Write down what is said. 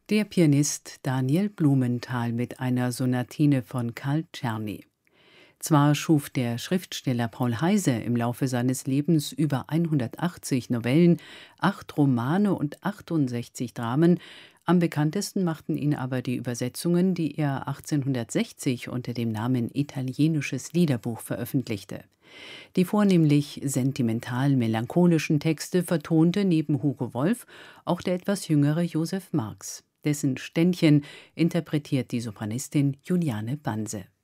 Der Pianist Daniel Blumenthal mit einer Sonatine von Karl Czerny. Zwar schuf der Schriftsteller Paul Heyse im Laufe seines Lebens über 180 Novellen, 8 Romane und 68 Dramen, am bekanntesten machten ihn aber die Übersetzungen, die er 1860 unter dem Namen Italienisches Liederbuch veröffentlichte. Die vornehmlich sentimental-melancholischen Texte vertonte neben Hugo Wolf auch der etwas jüngere Josef Marx. Dessen Ständchen interpretiert die Sopranistin Juliane Banse.